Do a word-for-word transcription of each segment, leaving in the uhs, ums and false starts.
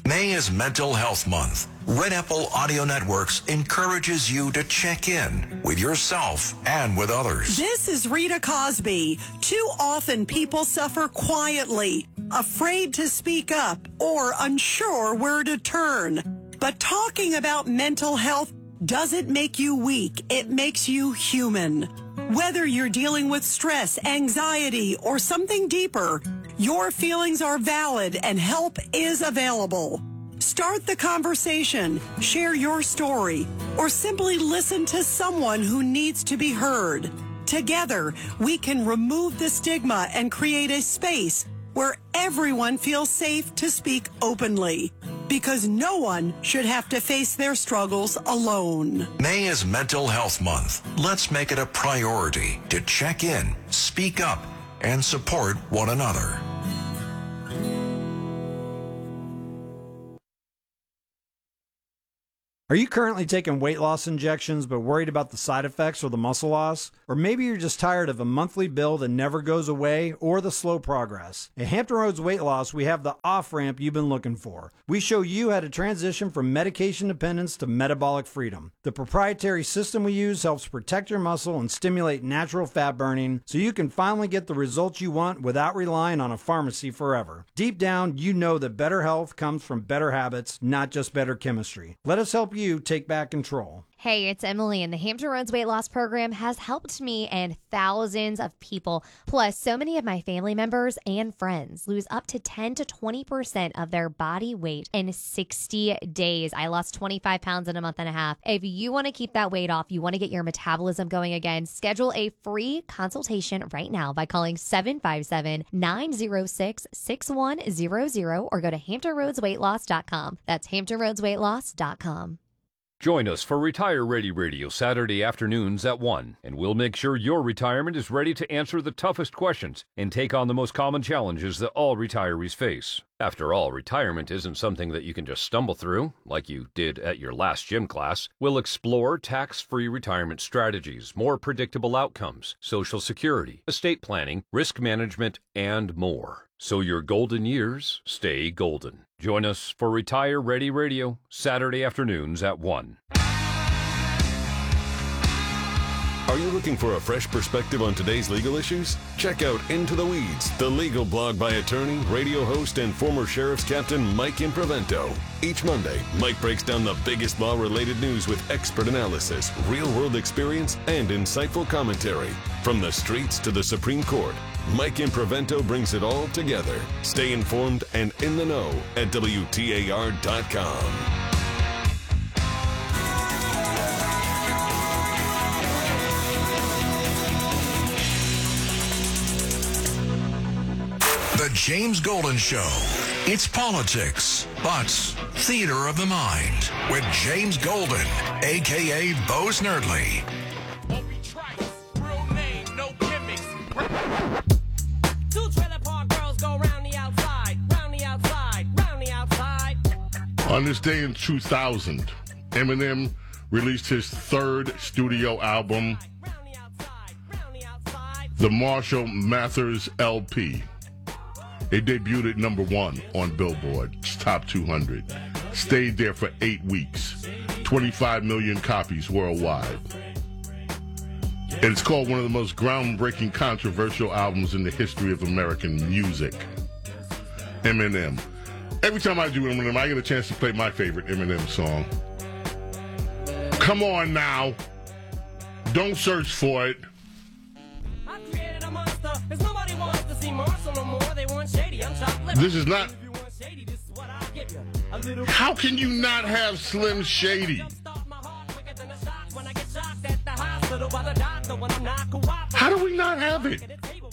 May is Mental Health Month. Red Apple Audio Networks encourages you to check in with yourself and with others. This is Rita Cosby. Too often people suffer quietly, afraid to speak up or unsure where to turn. But talking about mental health doesn't make you weak. It makes you human. Whether you're dealing with stress, anxiety, or something deeper, your feelings are valid and help is available. Start the conversation, share your story, or simply listen to someone who needs to be heard. Together, we can remove the stigma and create a space where everyone feels safe to speak openly. Because no one should have to face their struggles alone. May is Mental Health Month. Let's make it a priority to check in, speak up, and support one another. Are you currently taking weight loss injections but worried about the side effects or the muscle loss? Or maybe you're just tired of a monthly bill that never goes away or the slow progress. At Hampton Roads Weight Loss, we have the off-ramp you've been looking for. We show you how to transition from medication dependence to metabolic freedom. The proprietary system we use helps protect your muscle and stimulate natural fat burning so you can finally get the results you want without relying on a pharmacy forever. Deep down, you know that better health comes from better habits, not just better chemistry. Let us help you You take back control. Hey, it's Emily, and the Hampton Roads Weight Loss Program has helped me and thousands of people, plus so many of my family members and friends, lose up to ten to twenty percent of their body weight in sixty days. I lost twenty-five pounds in a month and a half. If you want to keep that weight off, you want to get your metabolism going again, schedule a free consultation right now by calling seven five seven, nine zero six, six one zero zero or go to hampton roads weight loss dot com. That's hampton roads weight loss dot com. Join us for Retire Ready Radio Saturday afternoons at one, and we'll make sure your retirement is ready to answer the toughest questions and take on the most common challenges that all retirees face. After all, retirement isn't something that you can just stumble through, like you did at your last gym class. We'll explore tax-free retirement strategies, more predictable outcomes, Social Security, estate planning, risk management, and more. So your golden years stay golden. Join us for Retire Ready Radio, Saturday afternoons at one. Are you looking for a fresh perspective on today's legal issues? Check out Into the Weeds, the legal blog by attorney, radio host, and former Sheriff's Captain Mike Improvento. Each Monday, Mike breaks down the biggest law-related news with expert analysis, real-world experience, and insightful commentary. From the streets to the Supreme Court, Mike Improvento brings it all together. Stay informed and in the know at W T A R dot com. The James Golden Show. It's politics, but theater of the mind with James Golden, a k a. Bo Snerdley. On this day in two thousand, Eminem released his third studio album, the Marshall Mathers L P. It debuted at number one on Billboard's Top two hundred. Stayed there for eight weeks. twenty-five million copies worldwide. And it's called one of the most groundbreaking, controversial albums in the history of American music. Eminem. Every time I do Eminem, I get a chance to play my favorite Eminem song. Come on now. Don't search for it. This is not... How can you not have Slim Shady? How do we not have it?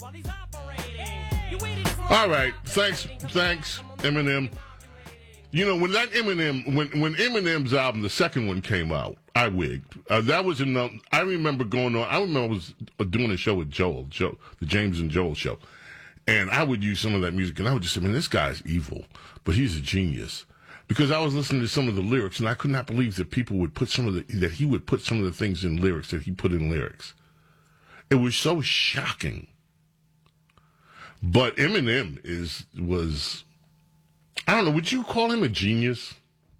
All right. Thanks, thanks, Eminem. You know, when that Eminem, when, when Eminem's album, the second one came out, I wigged. Uh, that was enough. I remember going on, I remember I was doing a show with Joel, Joe, the James and Joel show. And I would use some of that music, and I would just say, man, this guy's evil, but he's a genius. Because I was listening to some of the lyrics, and I could not believe that people would put some of the, that he would put some of the things in lyrics that he put in lyrics. It was so shocking. But Eminem is, was, I don't know, would you call him a genius?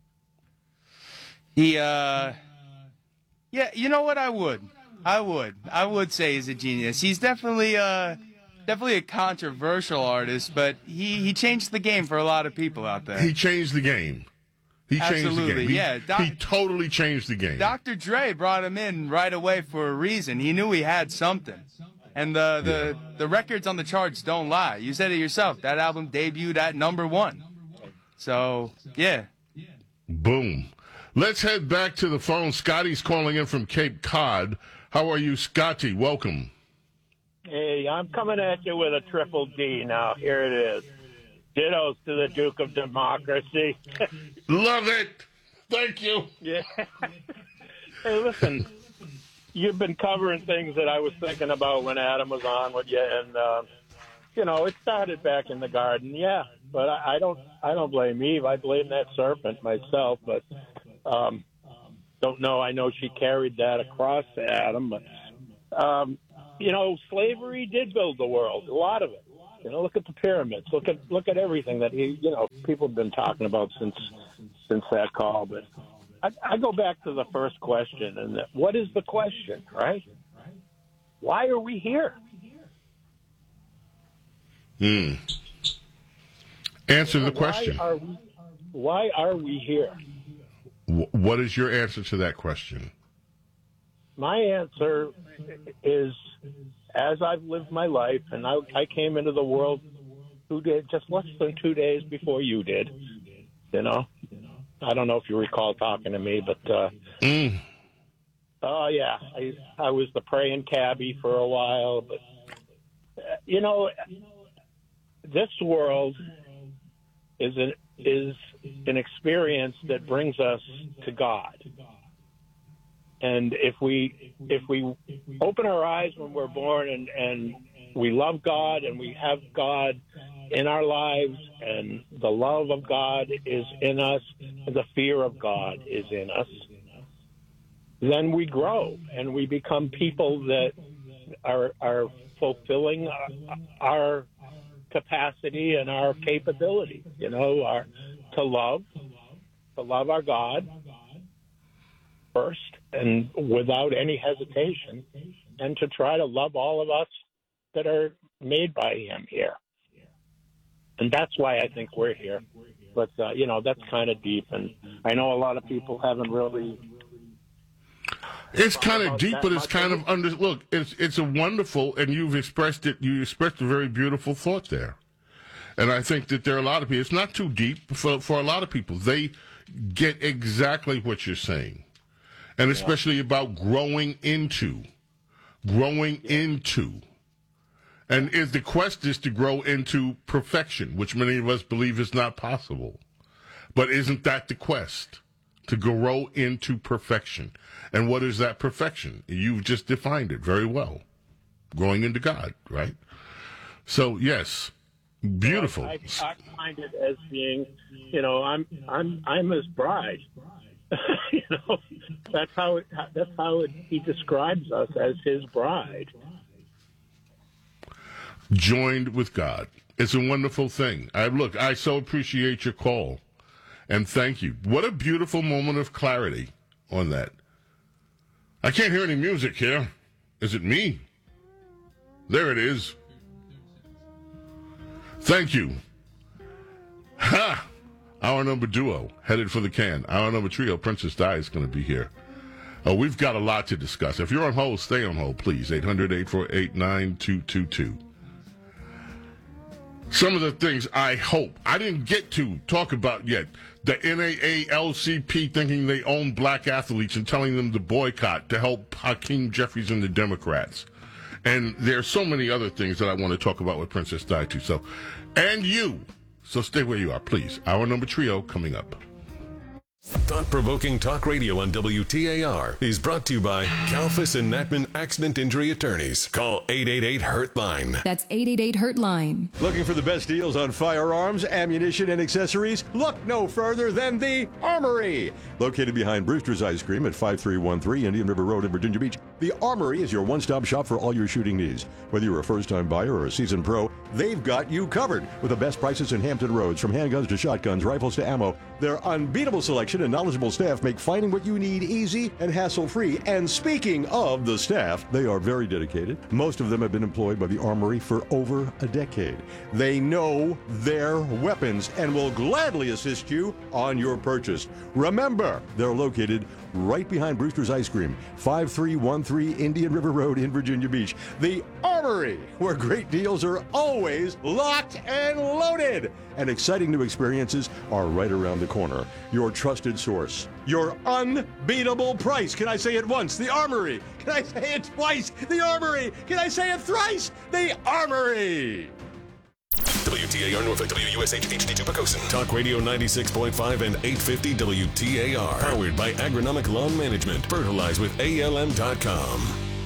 He, uh, yeah, you know what? I would. I would. I would say he's a genius. He's definitely, uh, definitely a controversial artist, but he, he changed the game for a lot of people out there. He changed the game. He changed Absolutely, the game. He, yeah. Doc- he totally changed the game. Doctor Dre brought him in right away for a reason. He knew he had something. And the, the, Yeah. the records on the charts don't lie. You said it yourself. That album debuted at number one. So, yeah. Boom. Let's head back to the phone. Scotty's calling in from Cape Cod. How are you, Scotty? Welcome. Hey, I'm coming at you with a triple D now. Here it is. Dittos to the Duke of Democracy. Love it. Thank you. Yeah. Hey, listen, you've been covering things that I was thinking about when Adam was on with you, and uh, you know, it started back in the garden, yeah. But I, I don't, I don't blame Eve. I blame that serpent myself. But um, don't know. I know she carried that across to Adam. But um, you know, slavery did build the world. A lot of it. You know, look at the pyramids. Look at look at everything that he, you know, people have been talking about since since that call. But I, I go back to the first question, and the, what is the question, right? Why are we here? Hmm. Answer the why question. Are we, why are we here? W- what is your answer to that question? My answer is, as I've lived my life, and I, I came into the world two days, just less than two days before you did. You know, I don't know if you recall talking to me, but uh, Mm. oh yeah, I I was the praying cabbie for a while, but uh, you know, this world is an is an experience that brings us to God. And if we if we open our eyes when we're born and, and we love God and we have God in our lives and the love of God is in us and the fear of God is in us, then we grow and we become people that are are fulfilling our, our capacity and our capability, you know, our to love, to love our God first and without any hesitation, and to try to love all of us that are made by him here. And that's why I think we're here. But, uh, you know, that's kind of deep, and I know a lot of people haven't really... It's kind of about deep, that but it's much kind of of under. Look, it's it's a wonderful, and you've expressed it. You expressed a very beautiful thought there, and I think that there are a lot of people. It's not too deep for for a lot of people. They get exactly what you're saying, and especially about growing into, growing into, and if the quest is to grow into perfection, which many of us believe is not possible, but isn't that the quest? To grow into perfection. And what is that perfection? You've just defined it very well. Growing into God, right? So, yes, beautiful. I, I find it as being, you know, I'm I'm I'm his bride. You know, that's how it, that's how it, he describes us, as his bride. Joined with God. It's a wonderful thing. I look, I so appreciate your call. And thank you. What a beautiful moment of clarity on that. I can't hear any music here. Is it me? There it is. Thank you. Ha! Our number duo, headed for the can. Our number trio, Princess Di, is going to be here. Uh, we've got a lot to discuss. If you're on hold, stay on hold, please. eight hundred, eight four eight, nine two two two. Some of the things I hope I didn't get to talk about yet. The N double A L C P thinking they own black athletes and telling them to boycott to help Hakeem Jeffries and the Democrats. And there's so many other things that I want to talk about with Princess Di too. So, and you. So stay where you are, please. Our number trio coming up. Thought-provoking talk radio on W T A R is brought to you by Kalfas and Natman Accident Injury Attorneys. Call eight eight eight, hurt line. That's eight eight eight, hurt line. Looking for the best deals on firearms, ammunition, and accessories? Look no further than the Armory. Located behind Brewster's Ice Cream at five three one three Indian River Road in Virginia Beach, the Armory is your one-stop shop for all your shooting needs. Whether you're a first-time buyer or a seasoned pro, they've got you covered with the best prices in Hampton Roads. From handguns to shotguns, rifles to ammo, their unbeatable selection and knowledgeable staff make finding what you need easy and hassle-free. And speaking of the staff, they are very dedicated. Most of them have been employed by the Armory for over a decade. They know their weapons and will gladly assist you on your purchase. Remember, they're located right behind Brewster's Ice Cream, five three one three Indian River Road in Virginia Beach. The Armory, where great deals are always locked and loaded. And exciting new experiences are right around the corner. Your trusted source. Your unbeatable price. Can I say it once? The Armory. Can I say it twice? The Armory. Can I say it thrice? The Armory. W T A R Norfolk, W U S H H D two Pocosin. Talk Radio ninety-six point five and eight fifty W T A R. Powered by Agronomic Lawn Management. Fertilize with A L M dot com.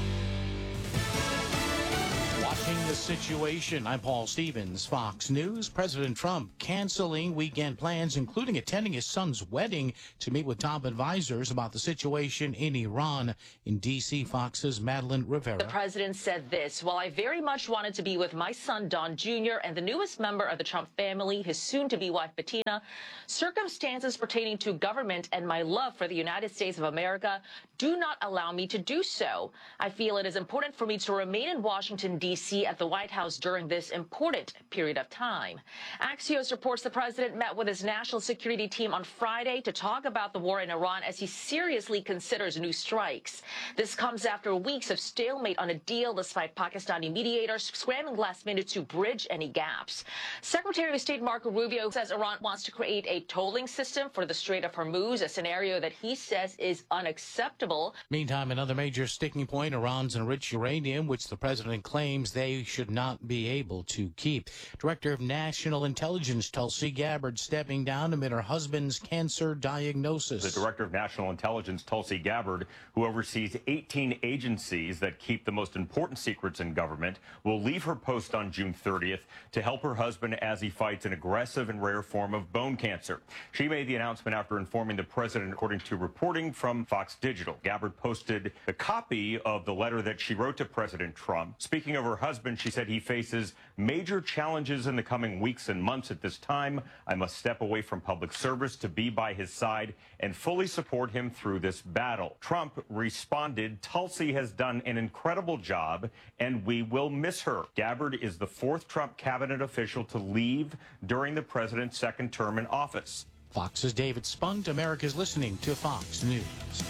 The situation. I'm Paul Stevens, Fox News. President Trump canceling weekend plans, including attending his son's wedding, to meet with top advisors about the situation in Iran. In D C, Fox's Madeline Rivera. The president said this: while I very much wanted to be with my son Don Junior and the newest member of the Trump family, his soon-to-be wife Bettina, circumstances pertaining to government and my love for the United States of America do not allow me to do so. I feel it is important for me to remain in Washington, D C at the White House during this important period of time. Axios reports the president met with his national security team on Friday to talk about the war in Iran as he seriously considers new strikes. This comes after weeks of stalemate on a deal despite Pakistani mediators scrambling last minute to bridge any gaps. Secretary of State Marco Rubio says Iran wants to create a tolling system for the Strait of Hormuz, a scenario that he says is unacceptable. Meantime, another major sticking point, Iran's enriched uranium, which the president claims they should not be able to keep. Director of National Intelligence Tulsi Gabbard stepping down amid her husband's cancer diagnosis. The Director of National Intelligence, Tulsi Gabbard, who oversees eighteen agencies that keep the most important secrets in government, will leave her post on June thirtieth to help her husband as he fights an aggressive and rare form of bone cancer. She made the announcement after informing the president, according to reporting from Fox Digital. Gabbard posted a copy of the letter that she wrote to President Trump. Speaking of her husband, she said he faces major challenges in the coming weeks and months. At this time, I must step away from public service to be by his side and fully support him through this battle. Trump responded, Tulsi has done an incredible job and we will miss her. Gabbard is the fourth Trump cabinet official to leave during the president's second term in office. Fox's David Spunt. America's listening to Fox News.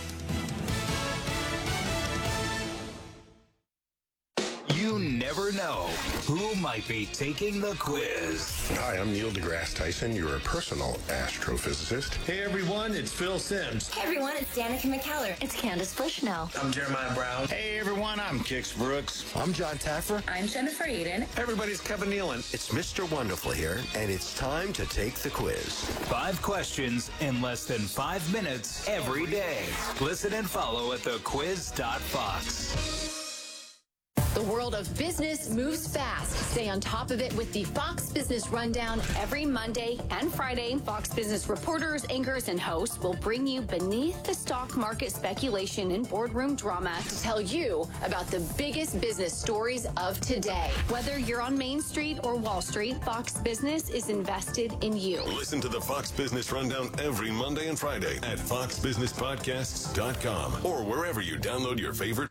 You never know who might be taking the quiz. Hi, I'm Neil deGrasse Tyson, your personal astrophysicist. Hey everyone, it's Phil Simms. Hey everyone, it's Danica McKellar. It's Candace Bushnell. I'm Jeremiah Brown. Hey everyone, I'm Kix Brooks. I'm John Taffer. I'm Jennifer Eden. Everybody's Kevin Nealon. It's Mister Wonderful here, and it's time to take the quiz. Five questions in less than five minutes every day. Listen and follow at the quiz dot fox. The world of business moves fast. Stay on top of it with the Fox Business Rundown every Monday and Friday. Fox Business reporters, anchors, and hosts will bring you beneath the stock market speculation and boardroom drama to tell you about the biggest business stories of today. Whether you're on Main Street or Wall Street, Fox Business is invested in you. Listen to the Fox Business Rundown every Monday and Friday at fox business podcasts dot com or wherever you download your favorite.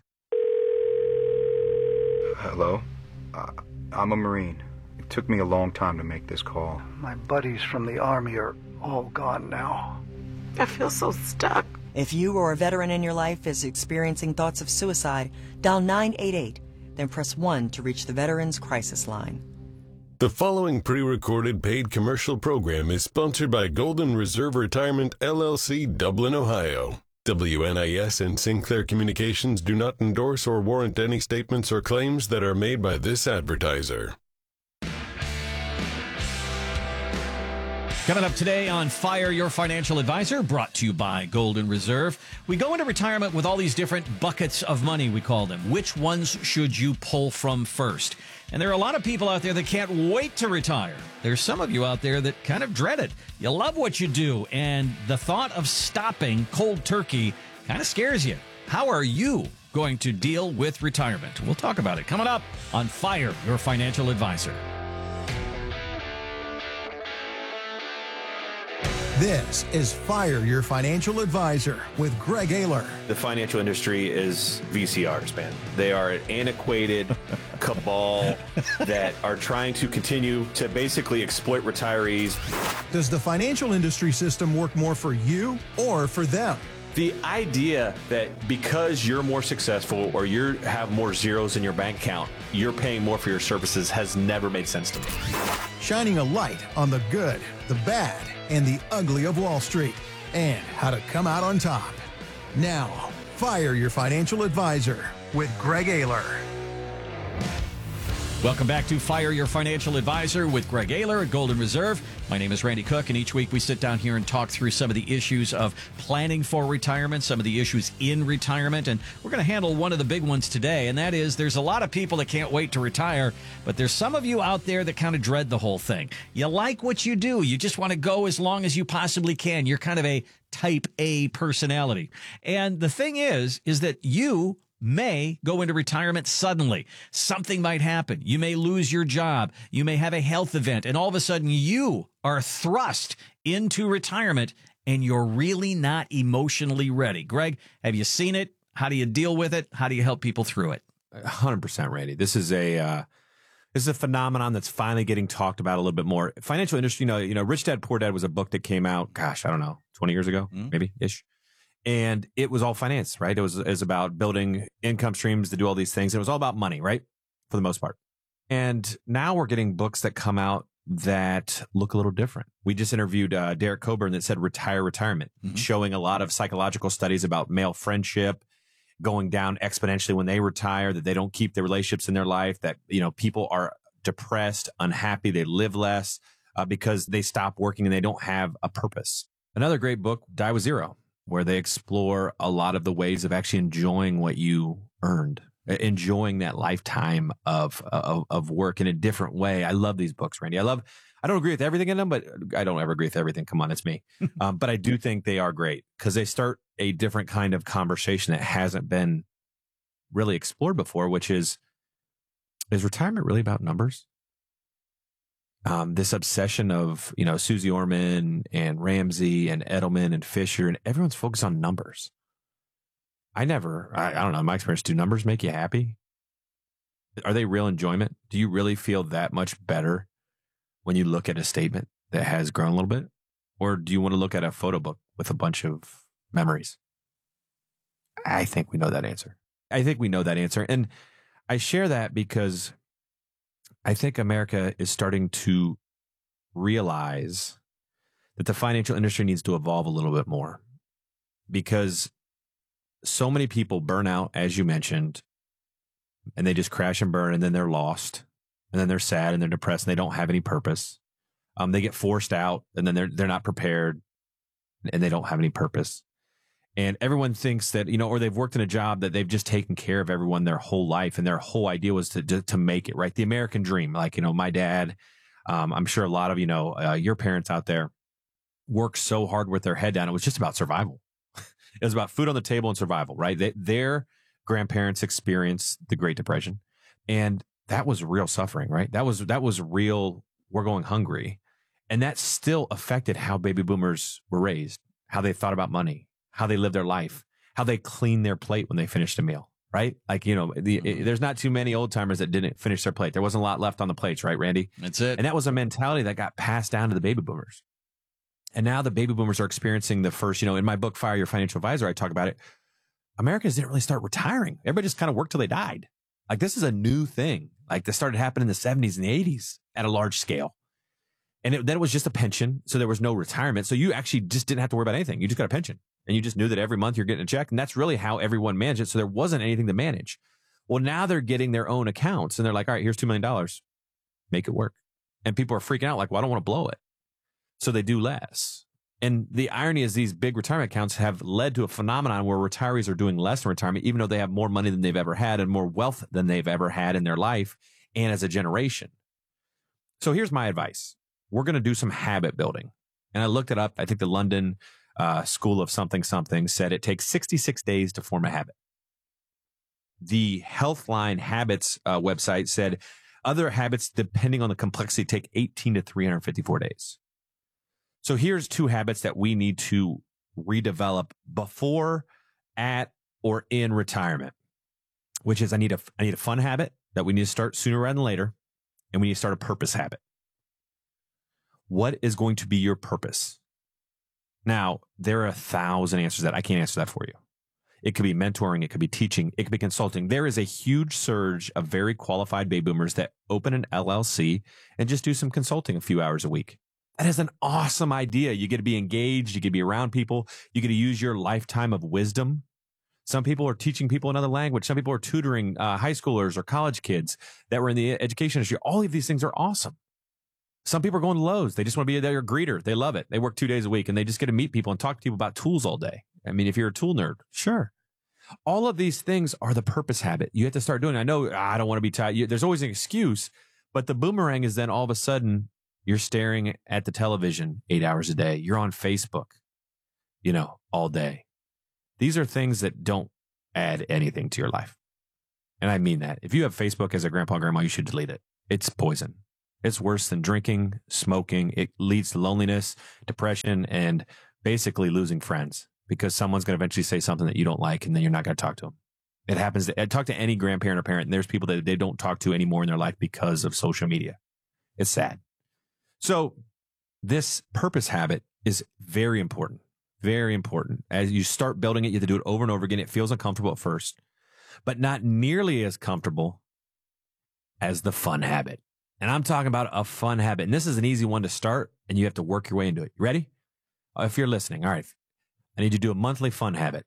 Hello? Uh, I'm a Marine. It took me a long time to make this call. My buddies from the Army are all gone now. I feel so stuck. If you or a veteran in your life is experiencing thoughts of suicide, dial nine eight eight, then press one to reach the Veterans Crisis Line. The following pre-recorded paid commercial program is sponsored by Golden Reserve Retirement, L L C, Dublin, Ohio. W N I S and Sinclair Communications do not endorse or warrant any statements or claims that are made by this advertiser. Coming up today on Fire Your Financial Advisor, brought to you by Golden Reserve. We go into retirement with all these different buckets of money, we call them. Which ones should you pull from first? And there are a lot of people out there that can't wait to retire. There's some of you out there that kind of dread it. You love what you do, and the thought of stopping cold turkey kind of scares you. How are you going to deal with retirement? We'll talk about it coming up on Fire Your Financial Advisor. This is Fire Your Financial Advisor with Greg Ayler. The financial industry is V C Rs, man. They are an antiquated cabal that are trying to continue to basically exploit retirees. Does the financial industry system work more for you or for them? The idea that because you're more successful or you have more zeros in your bank account, you're paying more for your services has never made sense to me. Shining a light on the good, the bad, and the ugly of Wall Street, and how to come out on top. Now, Fire Your Financial Advisor with Greg Ayler. Welcome back to Fire Your Financial Advisor with Greg Ayler at Golden Reserve. My name is Randy Cook, and each week we sit down here and talk through some of the issues of planning for retirement, some of the issues in retirement, and we're going to handle one of the big ones today, and that is there's a lot of people that can't wait to retire, but there's some of you out there that kind of dread the whole thing. You like what you do. You just want to go as long as you possibly can. You're kind of a type A personality. And the thing is, is that you may go into retirement suddenly. Something might happen. You may lose your job. You may have a health event, and all of a sudden you are thrust into retirement and you're really not emotionally ready. Greg, have you seen it? How do you deal with it? How do you help people through it? one hundred percent, Randy. This is a uh, this is a phenomenon that's finally getting talked about a little bit more. Financial industry, you know, you know, Rich Dad Poor Dad was a book that came out, gosh, I don't know, twenty years ago, mm-hmm. maybe ish. And it was all finance, right? It was, it was about building income streams to do all these things. It was all about money, right? For the most part. And now we're getting books that come out that look a little different. We just interviewed uh, Derek Coburn that said Retire Retirement, mm-hmm. showing a lot of psychological studies about male friendship going down exponentially when they retire, that they don't keep the relationships in their life, that, you know, people are depressed, unhappy, they live less uh, because they stop working and they don't have a purpose. Another great book, Die with Zero, where they explore a lot of the ways of actually enjoying what you earned, enjoying that lifetime of, of, of work in a different way. I love these books, Randy. I love, I don't agree with everything in them, but I don't ever agree with everything. Come on, it's me. um, but I do think they are great because they start a different kind of conversation that hasn't been really explored before, which is, is retirement really about numbers? Um, this obsession of, you know, Susie Orman and Ramsey and Edelman and Fisher, and everyone's focused on numbers. I never, I, I don't know, in my experience, do numbers make you happy? Are they real enjoyment? Do you really feel that much better when you look at a statement that has grown a little bit? Or do you want to look at a photo book with a bunch of memories? I think we know that answer. I think we know that answer. And I share that because I think America is starting to realize that the financial industry needs to evolve a little bit more, because so many people burn out, as you mentioned, and they just crash and burn, and then they're lost, and then they're sad and they're depressed and they don't have any purpose. Um, they get forced out, and then they're they're not prepared, and they don't have any purpose. And everyone thinks that, you know, or they've worked in a job that they've just taken care of everyone their whole life. And their whole idea was to, to, to make it, right? The American dream. Like, you know, my dad, um, I'm sure a lot of, you know, uh, your parents out there worked so hard with their head down. It was just about survival. It was about food on the table and survival, right? They, their grandparents experienced the Great Depression, and that was real suffering, right? That was, that was real. We're going hungry. And that still affected how baby boomers were raised, how they thought about money, how they live their life, how they clean their plate when they finished a meal, right? Like, you know, the, mm-hmm. it, there's not too many old timers that didn't finish their plate. There wasn't a lot left on the plates, right, Randy? That's it. And that was a mentality that got passed down to the baby boomers. And now the baby boomers are experiencing the first, you know, in my book, Fire Your Financial Advisor, I talk about it. Americans didn't really start retiring. Everybody just kind of worked till they died. Like, this is a new thing. Like, this started happening in the seventies and the eighties at a large scale. And it, then it was just a pension. So there was no retirement. So you actually just didn't have to worry about anything. You just got a pension. And you just knew that every month you're getting a check. And that's really how everyone managed it. So there wasn't anything to manage. Well, now they're getting their own accounts. And they're like, all right, here's two million dollars. Make it work. And people are freaking out like, well, I don't want to blow it. So they do less. And the irony is these big retirement accounts have led to a phenomenon where retirees are doing less in retirement, even though they have more money than they've ever had and more wealth than they've ever had in their life and as a generation. So here's my advice. We're going to do some habit building. And I looked it up. I think the London uh, School of something something said it takes sixty-six days to form a habit. The Healthline Habits uh, website said other habits, depending on the complexity, take eighteen to three hundred fifty-four days. So here's two habits that we need to redevelop before, at, or in retirement, which is I need a, I need a fun habit that we need to start sooner rather than later, and we need to start a purpose habit. What is going to be your purpose? Now, there are a thousand answers to that. I can't answer that for you. It could be mentoring. It could be teaching. It could be consulting. There is a huge surge of very qualified baby boomers that open an L L C and just do some consulting a few hours a week. That is an awesome idea. You get to be engaged. You get to be around people. You get to use your lifetime of wisdom. Some people are teaching people another language. Some people are tutoring uh, high schoolers or college kids that were in the education industry. All of these things are awesome. Some people are going to Lowe's. They just want to be their greeter. They love it. They work two days a week and they just get to meet people and talk to people about tools all day. I mean, if you're a tool nerd, sure. All of these things are the purpose habit. You have to start doing it. I know I don't want to be tired. You, there's always an excuse, but the boomerang is then all of a sudden you're staring at the television eight hours a day. You're on Facebook, you know, all day. These are things that don't add anything to your life. And I mean that. If you have Facebook as a grandpa, grandma, you should delete it. It's poison. It's worse than drinking, smoking. It leads to loneliness, depression, and basically losing friends because someone's going to eventually say something that you don't like, and then you're not going to talk to them. It happens. To, I talk to any grandparent or parent, and there's people that they don't talk to anymore in their life because of social media. It's sad. So this purpose habit is very important, very important. As you start building it, you have to do it over and over again. It feels uncomfortable at first, but not nearly as comfortable as the fun habit. And I'm talking about a fun habit. And this is an easy one to start, and you have to work your way into it. You ready? If you're listening, all right. I need you to do a monthly fun habit.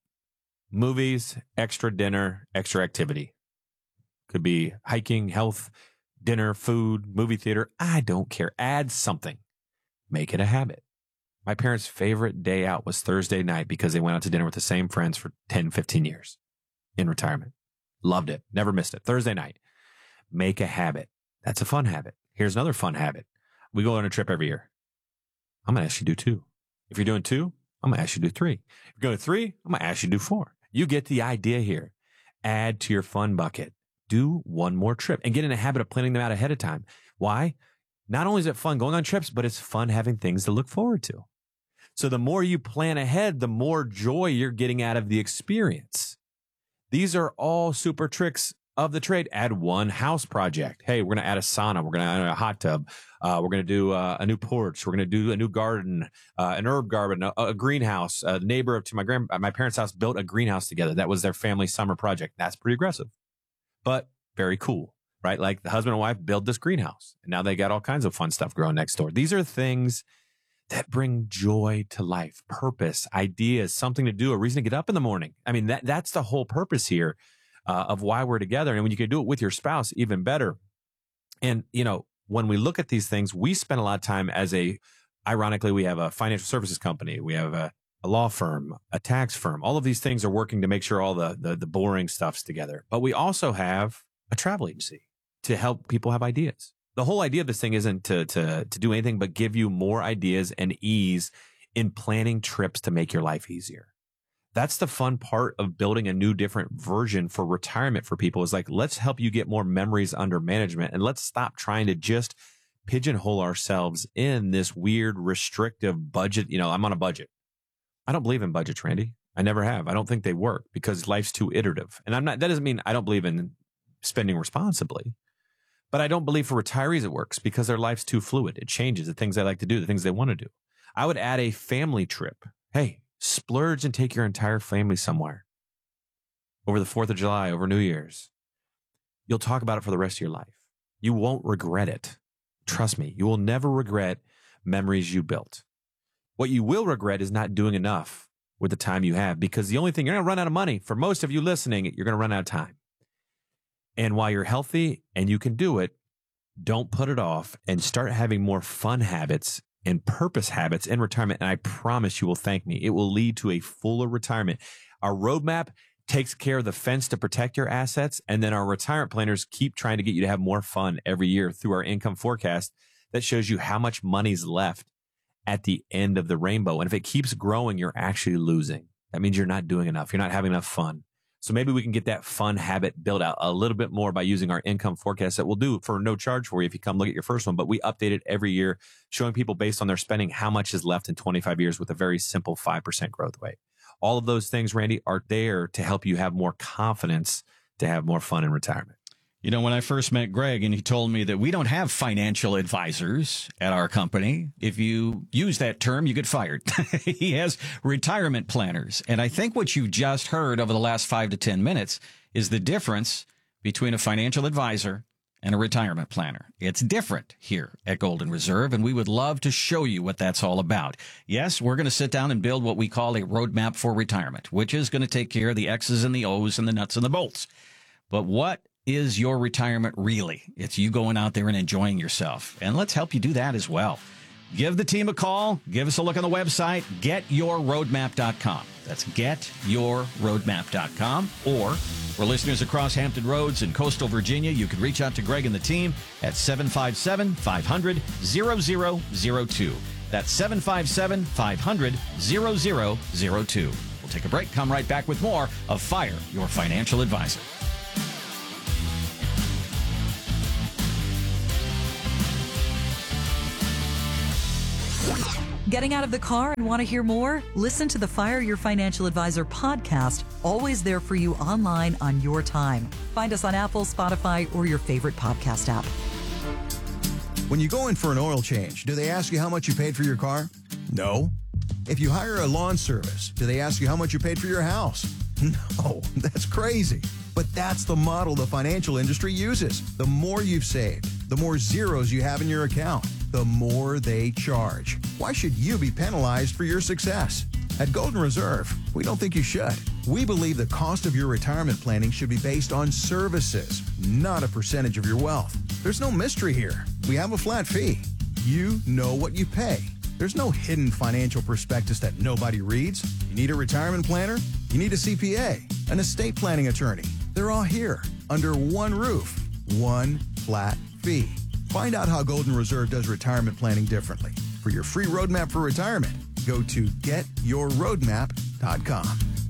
Movies, extra dinner, extra activity. Could be hiking, health, dinner, food, movie theater. I don't care. Add something. Make it a habit. My parents' favorite day out was Thursday night because they went out to dinner with the same friends for ten, fifteen years in retirement. Loved it. Never missed it. Thursday night. Make a habit. That's a fun habit. Here's another fun habit. We go on a trip every year. I'm going to ask you to do two. If you're doing two, I'm going to ask you to do three. If you're going to three, I'm going to ask you to do four. You get the idea here. Add to your fun bucket. Do one more trip and get in a habit of planning them out ahead of time. Why? Not only is it fun going on trips, but it's fun having things to look forward to. So the more you plan ahead, the more joy you're getting out of the experience. These are all super tricks of the trade. Add one house project. Hey, we're going to add a sauna. We're going to add a hot tub. Uh, we're going to do uh, a new porch. We're going to do a new garden, uh, an herb garden, a, a greenhouse. A neighbor to my grand, my parents' house built a greenhouse together. That was their family summer project. That's pretty aggressive, but very cool, right? Like the husband and wife built this greenhouse, and now they got all kinds of fun stuff growing next door. These are things that bring joy to life, purpose, ideas, something to do, a reason to get up in the morning. I mean, that that's the whole purpose here. Uh, of why we're together. And when you can do it with your spouse, even better. And, you know, when we look at these things, we spend a lot of time as a, ironically, we have a financial services company. We have a, a law firm, a tax firm. All of these things are working to make sure all the, the, the boring stuff's together. But we also have a travel agency to help people have ideas. The whole idea of this thing isn't to, to, to do anything but give you more ideas and ease in planning trips to make your life easier. That's the fun part of building a new, different version for retirement for people is like, let's help you get more memories under management and let's stop trying to just pigeonhole ourselves in this weird, restrictive budget. You know, I'm on a budget. I don't believe in budgets, Randy. I never have. I don't think they work because life's too iterative. And I'm not, that doesn't mean I don't believe in spending responsibly, but I don't believe for retirees it works because their life's too fluid. It changes the things they like to do, the things they want to do. I would add a family trip. Hey, splurge and take your entire family somewhere over the fourth of July, over New Year's. You'll talk about it for the rest of your life. You won't regret it. Trust me, you will never regret memories you built. What you will regret is not doing enough with the time you have because the only thing, you're going to run out of money. For most of you listening, you're going to run out of time. And while you're healthy and you can do it, don't put it off and start having more fun habits and purpose habits in retirement, and I promise you will thank me. It will lead to a fuller retirement. Our roadmap takes care of the fence to protect your assets, and then our retirement planners keep trying to get you to have more fun every year through our income forecast that shows you how much money's left at the end of the rainbow. And if it keeps growing, you're actually losing. That means you're not doing enough. You're not having enough fun. So maybe we can get that fun habit built out a little bit more by using our income forecast that we'll do for no charge for you if you come look at your first one. But we update it every year, showing people based on their spending how much is left in twenty-five years with a very simple five percent growth rate. All of those things, Randy, are there to help you have more confidence to have more fun in retirement. You know, when I first met Greg and he told me that we don't have financial advisors at our company, if you use that term, you get fired. He has retirement planners. And I think what you just heard over the last five to ten minutes is the difference between a financial advisor and a retirement planner. It's different here at Golden Reserve, and we would love to show you what that's all about. Yes, we're going to sit down and build what we call a roadmap for retirement, which is going to take care of the X's and the O's and the nuts and the bolts. But what is your retirement really? It's you going out there and enjoying yourself. And let's help you do that as well. Give the team a call. Give us a look on the website, get your roadmap dot com. That's get your roadmap dot com. Or for listeners across Hampton Roads and coastal Virginia, you can reach out to Greg and the team at seven five seven, five hundred, zero zero zero two. That's seven five seven, five hundred, zero zero zero two. We'll take a break, come right back with more of Fire Your Financial Advisor. Getting out of the car and want to hear more? Listen to the Fire Your Financial Advisor podcast, always there for you online on your time. Find us on Apple, Spotify, or your favorite podcast app. When you go in for an oil change, do they ask you how much you paid for your car? No. If you hire a lawn service, do they ask you how much you paid for your house? No, that's crazy. But that's the model the financial industry uses. The more you've saved, the more zeros you have in your account, the more they charge. Why should you be penalized for your success? At Golden Reserve, we don't think you should. We believe the cost of your retirement planning should be based on services, not a percentage of your wealth. There's no mystery here. We have a flat fee. You know what you pay. There's no hidden financial prospectus that nobody reads. You need a retirement planner? You need a C P A, an estate planning attorney. They're all here under one roof, one flat fee. Find out how Golden Reserve does retirement planning differently. For your free roadmap for retirement, go to get your roadmap dot com.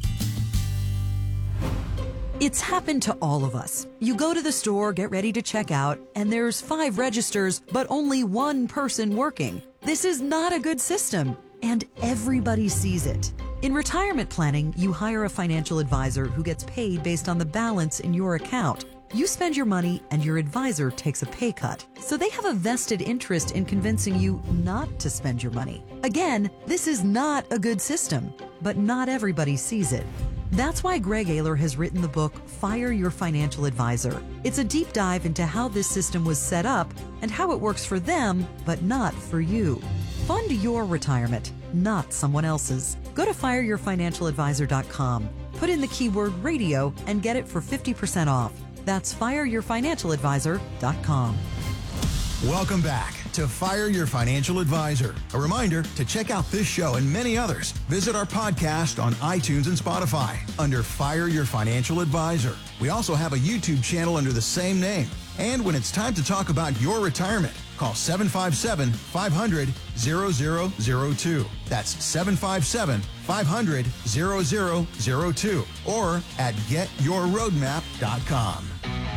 It's happened to all of us. You go to the store, get ready to check out, and there's five registers, but only one person working. This is not a good system, and everybody sees it. In retirement planning, you hire a financial advisor who gets paid based on the balance in your account. You spend your money and your advisor takes a pay cut. So they have a vested interest in convincing you not to spend your money. Again, this is not a good system, but not everybody sees it. That's why Greg Ayler has written the book, Fire Your Financial Advisor. It's a deep dive into how this system was set up and how it works for them, but not for you. Fund your retirement, not someone else's. Go to fire your financial advisor dot com. Put in the keyword radio and get it for fifty percent off. That's fire your financial advisor dot com. Welcome back to Fire Your Financial Advisor. A reminder to check out this show and many others. Visit our podcast on iTunes and Spotify under Fire Your Financial Advisor. We also have a YouTube channel under the same name. And when it's time to talk about your retirement, call seven five seven, five hundred, zero zero zero two. That's seven five seven, five hundred, zero zero zero two or at get your roadmap dot com.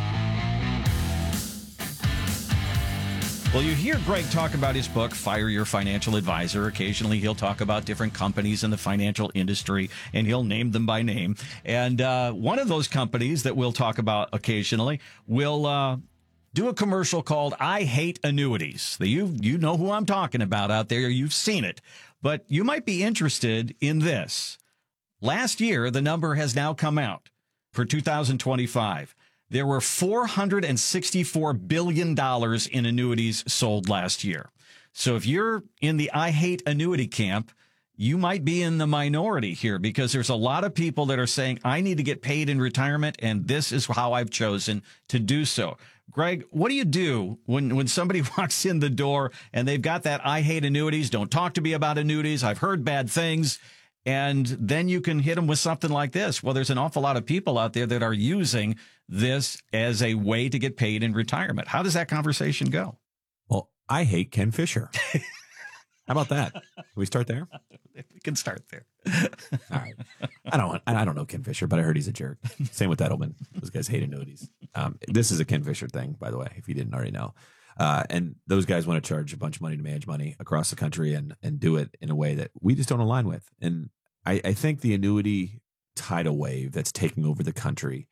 Well, you hear Greg talk about his book, Fire Your Financial Advisor. Occasionally, he'll talk about different companies in the financial industry, and he'll name them by name. And uh, one of those companies that we'll talk about occasionally will uh, do a commercial called I Hate Annuities. You, you know who I'm talking about out there. You've seen it. But you might be interested in this. Last year, the number has now come out for two thousand twenty-five. There were four hundred sixty-four billion dollars in annuities sold last year. So if you're in the I hate annuity camp, you might be in the minority here because there's a lot of people that are saying, I need to get paid in retirement, and this is how I've chosen to do so. Greg, what do you do when, when somebody walks in the door and they've got that I hate annuities, don't talk to me about annuities, I've heard bad things, and then you can hit them with something like this? Well, there's an awful lot of people out there that are using this as a way to get paid in retirement. How does that conversation go? Well, I hate Ken Fisher. How about that? Can we start there? We can start there. All right. I don't I don't know Ken Fisher, but I heard he's a jerk. Same with Edelman. Those guys hate annuities. Um, this is a Ken Fisher thing, by the way, if you didn't already know. Uh, and those guys want to charge a bunch of money to manage money across the country and and do it in a way that we just don't align with. And I, I think the annuity tidal wave that's taking over the country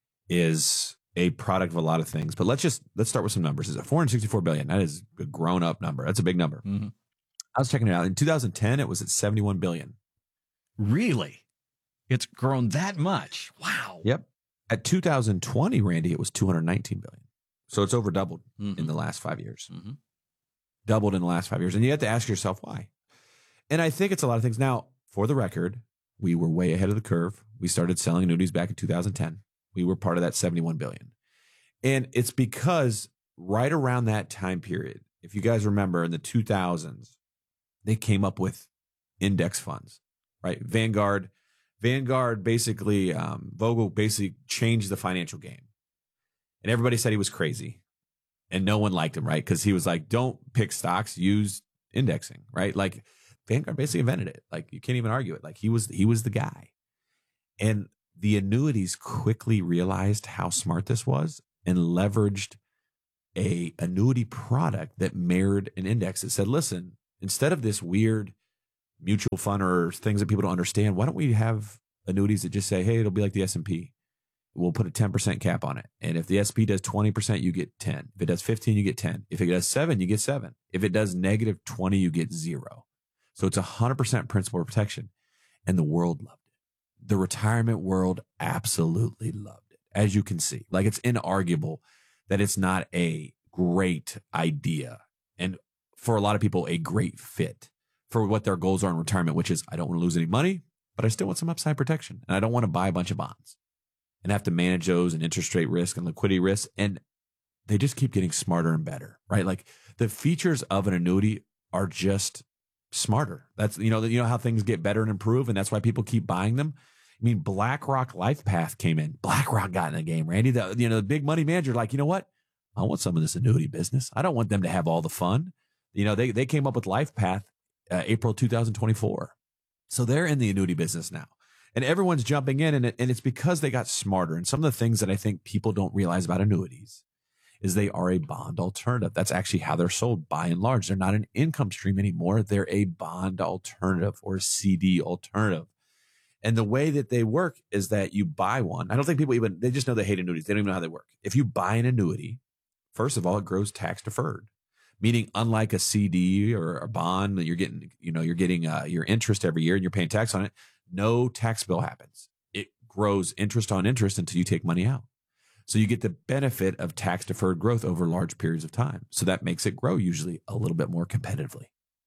is a product of a lot of things. But let's just let's start with some numbers. Is it four hundred sixty-four billion? That is a grown up number. That's a big number. Mm-hmm. I was checking it out. In two thousand ten, it was at seventy-one billion. Really? It's grown that much? Wow. Yep. At two thousand twenty, Randy, it was two hundred nineteen billion. So it's over doubled mm-hmm. in the last five years. Mm-hmm. Doubled in the last five years. And you have to ask yourself why. And I think it's a lot of things. Now, for the record, we were way ahead of the curve. We started selling annuities back in two thousand ten. We were part of that seventy-one billion. And it's because right around that time period, if you guys remember in the two thousands, they came up with index funds, right? Vanguard, Vanguard basically, um, Vogel basically changed the financial game. And everybody said he was crazy. And no one liked him, right? Because he was like, don't pick stocks, use indexing, right? Like Vanguard basically invented it. Like you can't even argue it. Like he was, he was the guy. And the annuities quickly realized how smart this was and leveraged a annuity product that mirrored an index that said, listen, instead of this weird mutual fund or things that people don't understand, why don't we have annuities that just say, hey, it'll be like the S and P. We'll put a ten percent cap on it. And if the S and P does twenty percent, you get ten. If it does fifteen, you get ten. If it does seven, you get seven. If it does negative twenty, you get zero. So it's one hundred percent principal protection. And the world loved it. The retirement world absolutely loved it. As you can see, like it's inarguable that it's not a great idea. And for a lot of people, a great fit for what their goals are in retirement, which is I don't want to lose any money, but I still want some upside protection. And I don't want to buy a bunch of bonds and have to manage those and interest rate risk and liquidity risk. And they just keep getting smarter and better, right? Like the features of an annuity are just smarter. That's, you know, you know how things get better and improve. And that's why people keep buying them. I mean, BlackRock LifePath came in. BlackRock got in the game, Randy. The, you know, the big money manager, like, you know what? I want some of this annuity business. I don't want them to have all the fun. You know, they, they came up with LifePath uh, April two thousand twenty-four. So they're in the annuity business now. And everyone's jumping in, and, it, and it's because they got smarter. And some of the things that I think people don't realize about annuities is they are a bond alternative. That's actually how they're sold by and large. They're not an income stream anymore. They're a bond alternative or a C D alternative. And the way that they work is that you buy one. I don't think people even, they just know they hate annuities. They don't even know how they work. If you buy an annuity, first of all, it grows tax deferred, meaning unlike a C D or a bond that you're getting, you know, you're getting uh, your interest every year and you're paying tax on it. No tax bill happens. It grows interest on interest until you take money out. So you get the benefit of tax deferred growth over large periods of time. So that makes it grow usually a little bit more competitively.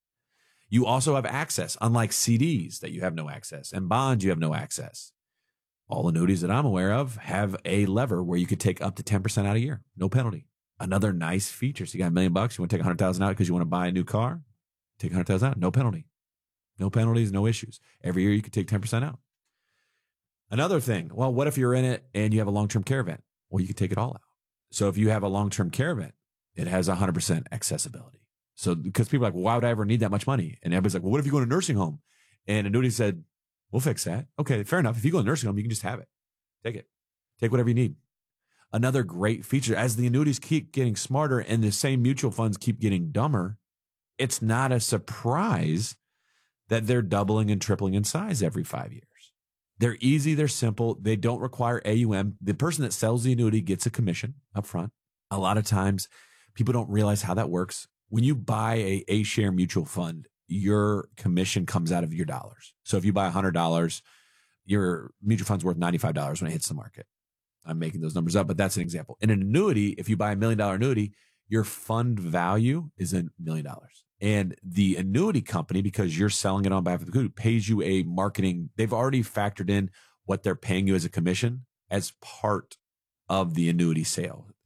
You also have access, unlike C Ds that you have no access and bonds you have no access. All annuities that I'm aware of have a lever where you could take up to ten percent out a year, no penalty. Another nice feature. So you got a million bucks, you want to take one hundred thousand out because you want to buy a new car, take one hundred thousand out, no penalty. No penalties, no issues. Every year you could take ten percent out. Another thing, well, what if you're in it and you have a long-term care event? Well, you could take it all out. So if you have a long-term care event, it has one hundred percent accessibility. So because people are like, well, why would I ever need that much money? And everybody's like, well, what if you go to a nursing home? And annuity said, we'll fix that. Okay, fair enough. If you go to a nursing home, you can just have it. Take it. Take whatever you need. Another great feature, as the annuities keep getting smarter and the same mutual funds keep getting dumber, it's not a surprise that they're doubling and tripling in size every five years. They're easy, they're simple, they don't require A U M. The person that sells the annuity gets a commission up front. A lot of times, people don't realize how that works. When you buy a A-share mutual fund, your commission comes out of your dollars. So if you buy one hundred dollars, your mutual fund's worth ninety-five dollars when it hits the market. I'm making those numbers up, but that's an example. In an annuity, if you buy a million dollar annuity, your fund value is a million dollars. And the annuity company, because you're selling it on behalf of the company, pays you a marketing. They've already factored in what they're paying you as a commission as part of the annuity sale.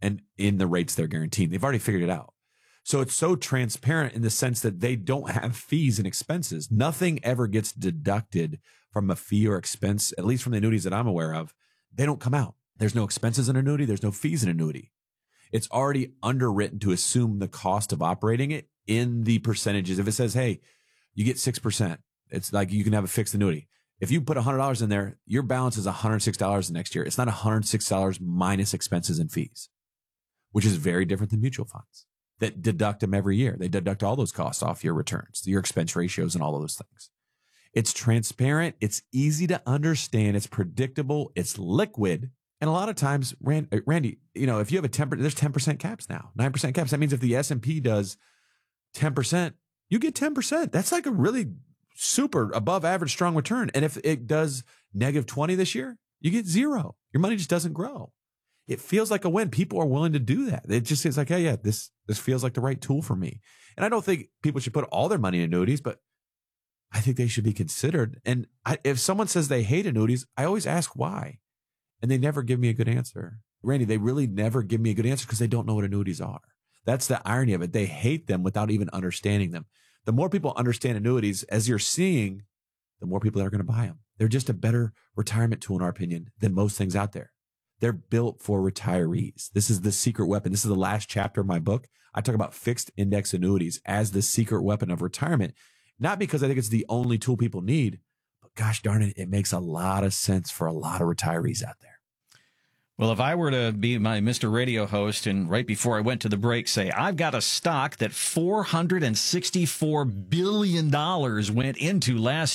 and in the rates they're guaranteed. They've already figured it out. So it's so transparent in the sense that they don't have fees and expenses. Nothing ever gets deducted from a fee or expense, at least from the annuities that I'm aware of. They don't come out. There's no expenses in annuity. There's no fees in annuity. It's already underwritten to assume the cost of operating it in the percentages. If it says, hey, you get six percent, it's like you can have a fixed annuity. If you put one hundred dollars in there, your balance is one hundred six dollars the next year. It's not one hundred six dollars minus expenses and fees, which is very different than mutual funds that deduct them every year. They deduct all those costs off your returns, your expense ratios, and all of those things. It's transparent. It's easy to understand. It's predictable. It's liquid. And a lot of times, Randy, you know, if you have a ten percent, there's ten percent caps now, nine percent caps. That means if the S and P does ten percent, you get ten percent. That's like a really super above average strong return. And if it does negative twenty this year, you get zero. Your money just doesn't grow. It feels like a win. People are willing to do that. It just is like, hey, yeah, this, this feels like the right tool for me. And I don't think people should put all their money in annuities, but I think they should be considered. And I, if someone says they hate annuities, I always ask why. And they never give me a good answer. Randy, they really never give me a good answer because they don't know what annuities are. That's the irony of it. They hate them without even understanding them. The more people understand annuities, as you're seeing, the more people that are going to buy them. They're just a better retirement tool, in our opinion, than most things out there. They're built for retirees. This is the secret weapon. This is the last chapter of my book. I talk about fixed index annuities as the secret weapon of retirement, not because I think it's the only tool people need, but gosh darn it, it makes a lot of sense for a lot of retirees out there. Well, if I were to be my Mister Radio host and right before I went to the break say, I've got a stock that four hundred sixty-four billion dollars went into last